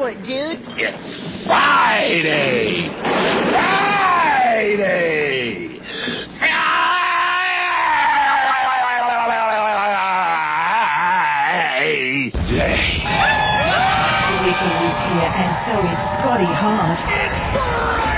it, dude. It's Friday! Friday! Friday! Ricky is here, and so is Scotty Hart. It's Friday!